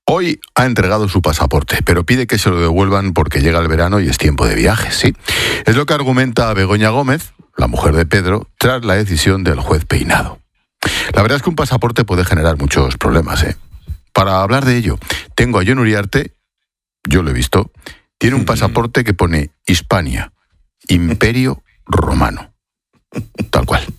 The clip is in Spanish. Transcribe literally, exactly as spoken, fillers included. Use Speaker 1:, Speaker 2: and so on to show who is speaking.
Speaker 1: Hoy ha entregado su pasaporte, pero pide que se lo devuelvan porque llega el verano y es tiempo de viajes, ¿sí? Es lo que argumenta Begoña Gómez, la mujer de Pedro, tras la decisión del juez Peinado. La verdad es que un pasaporte puede generar muchos problemas, ¿eh? Para hablar de ello, tengo a Jon Uriarte, yo lo he visto, tiene un pasaporte que pone Hispania, Imperio Romano. Tal cual.